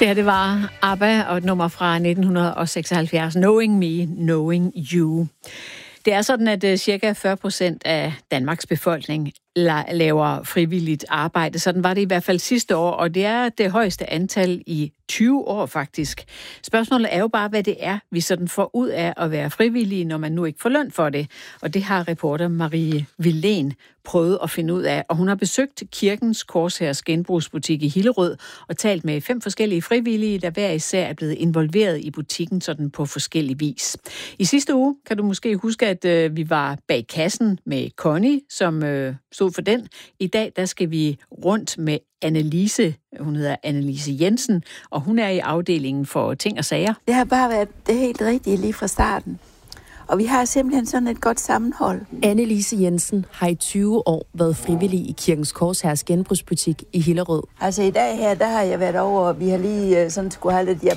Det her, det var ABBA og et nummer fra 1976, Knowing Me, Knowing You. Det er sådan, at cirka 40% af Danmarks befolkning laver frivilligt arbejde. Sådan var det i hvert fald sidste år, og det er det højeste antal i 20 år faktisk. Spørgsmålet er jo bare, hvad det er, vi sådan får ud af at være frivillige, når man nu ikke får løn for det. Og det har reporter Marie Villén prøvet at finde ud af. Og hun har besøgt Kirkens Korshærs genbrugsbutik i Hillerød og talt med 5 forskellige frivillige, der hver især er blevet involveret i butikken sådan på forskellig vis. I sidste uge kan du måske huske, at vi var bag kassen med Connie, som stod for den. I dag der skal vi rundt med Annelise. Hun hedder Annelise Jensen, og hun er i afdelingen for ting og sager. Det har bare været det helt rigtige lige fra starten. Og vi har simpelthen sådan et godt sammenhold. Annelise Jensen har i 20 år været frivillig i Kirkens Korshærs genbrugsbutik i Hillerød. Altså i dag her, der har jeg været over, og vi har lige sådan skulle have lidt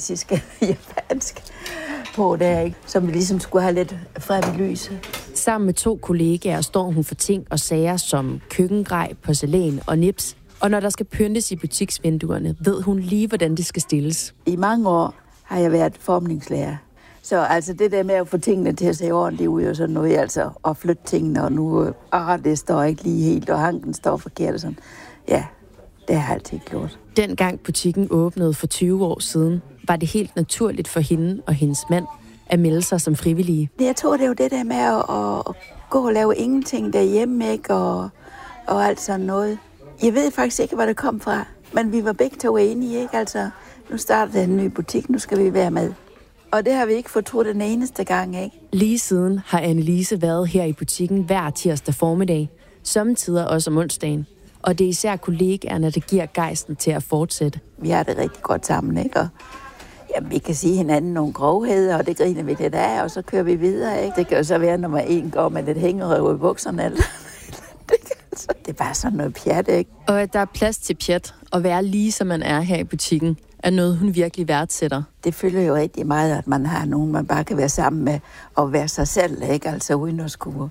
japansk på der, ikke? Som vi ligesom skulle have lidt frem i lyset. Sammen med 2 kollegaer står hun for ting og sager som køkkengrej, porcelæn og nips. Og når der skal pyntes i butiksvinduerne, ved hun lige, hvordan det skal stilles. I mange år har jeg været formningslærer. Så altså det der med at få tingene til at se ordentligt ud og sådan noget, altså at flytte tingene, og nu, det står ikke lige helt, og hanken står forkert og sådan. Ja, det har jeg altid gjort. Dengang butikken åbnede for 20 år siden, var det helt naturligt for hende og hendes mand at melde sig som frivillige. Jeg tror, det er jo det der med at gå og lave ingenting derhjemme, ikke? Og alt sådan noget. Jeg ved faktisk ikke, hvor det kom fra, men vi var begge to enige, ikke? Altså, nu starter en ny butik, nu skal vi være med. Og det har vi ikke fortrudt den eneste gang, ikke? Lige siden har Annelise været her i butikken hver tirsdag formiddag, sommetider også om onsdagen. Og det er især kollegaerne, der giver gejsten til at fortsætte. Vi har det rigtig godt sammen, ikke? Og jamen, vi kan sige hinanden nogle grovheder, og det griner vi lidt af, og så kører vi videre, ikke? Det kan jo så være, når man en går med lidt hængerøv i bukserne, eller det er bare sådan noget pjat, ikke? Og at der er plads til pjat, og være lige som man er her i butikken, er noget, hun virkelig værdsætter. Det føler jo rigtig meget, at man har nogen, man bare kan være sammen med, og være sig selv, ikke? Altså uden at skulle,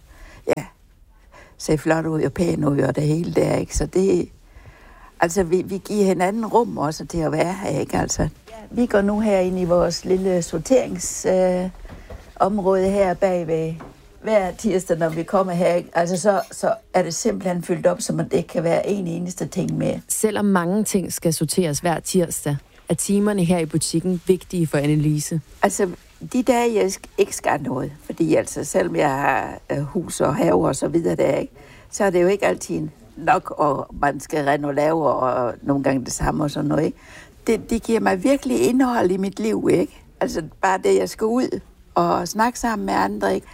se flot ud og pæn ud og det hele der, ikke? Så det, altså vi giver hinanden rum også til at være her, ikke? Altså, vi går nu her ind i vores lille sorteringsområde her bagved. Hver tirsdag, når vi kommer her, altså så er det simpelthen fyldt op, så man ikke kan være en eneste ting mere. Selvom mange ting skal sorteres hver tirsdag, er timerne her i butikken vigtige for Annelise. Altså, de dage, jeg ikke skal noget, fordi altså, selvom jeg har hus og have og så videre der, ikke, så er det jo ikke altid nok, og man skal rende og lave, og nogle gange det samme og sådan noget, ikke. Det giver mig virkelig indhold i mit liv, ikke? Altså, bare det, jeg skal ud og snakke sammen med andre, ikke?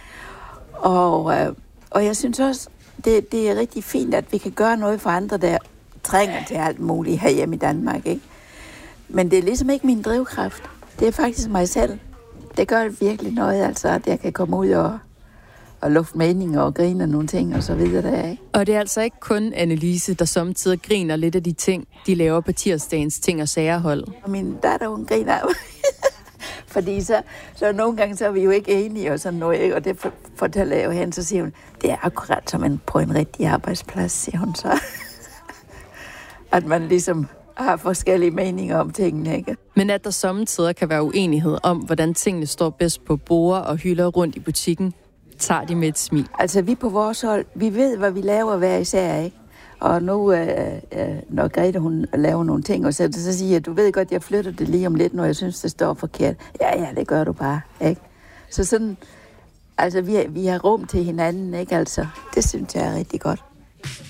Og jeg synes også, det er rigtig fint, at vi kan gøre noget for andre, der trænger til alt muligt herhjemme i Danmark, ikke? Men det er ligesom ikke min drivkraft. Det er faktisk mig selv. Det gør virkelig noget, altså, at jeg kan komme ud og lufte meninger og grine af nogle ting og så videre der, ikke? Og det er altså ikke kun Annelise, der samtidig griner lidt af de ting, de laver på tirsdagens ting og sagerhold. Og min datter, hun griner af mig. Fordi så nogle gange, så er vi jo ikke enige og sådan noget, ikke? Og det fortæller jeg jo hende, så siger hun, det er akkurat som på en rigtig arbejdsplads, siger hun så. At man ligesom har forskellige meninger om tingene, ikke? Men at der sommetider kan være uenighed om, hvordan tingene står bedst på borde og hylder rundt i butikken, tager de med et smil. Altså vi på vores hold, vi ved, hvad vi laver hver især, ikke? Og nu, når Grete, hun laver nogle ting, og så siger jeg, du ved godt, jeg flytter det lige om lidt, når jeg synes, det står forkert. Ja, det gør du bare, ikke? Så sådan, altså vi har rum til hinanden, ikke? Altså, det synes jeg er rigtig godt.